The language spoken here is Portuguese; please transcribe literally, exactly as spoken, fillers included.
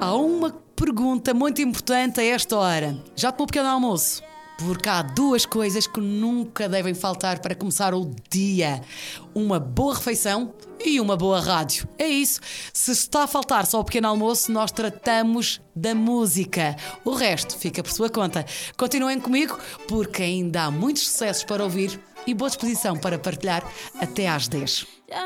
Há uma pergunta muito importante a esta hora. Já tomou pequeno almoço? Porque há duas coisas que nunca devem faltar para começar o dia: uma boa refeição e uma boa rádio. É isso. Se está a faltar só o pequeno almoço, nós tratamos da música. O resto fica por sua conta. Continuem comigo, porque ainda há muitos sucessos para ouvir e boa disposição para partilhar até às dez.